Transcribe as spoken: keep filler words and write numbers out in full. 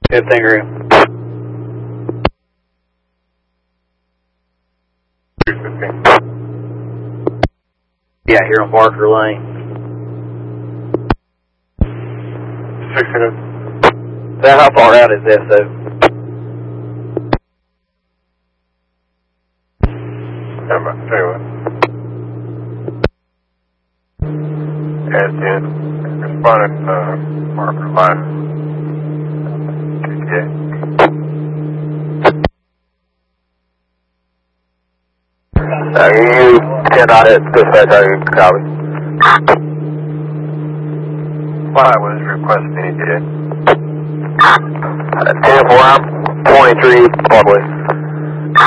fifteen room. Yeah, here on Barker Lane. six hundred. So how far out is this, though? I'm about to tell you what. As in, responded, uh, Barker Line. T T A. Uh, you cannot hit dispatch, are you copy? Why was requesting E T A? ten four, I'm twenty-three, Parkway.